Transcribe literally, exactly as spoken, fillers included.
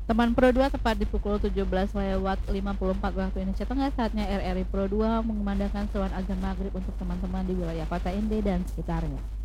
Teman Pro dua tepat di pukul tujuh belas lewat lima puluh empat waktu Indonesia Tengah, saatnya R R I Pro dua mengumandangkan seruan azan maghrib untuk teman-teman di wilayah kota Inde dan sekitarnya.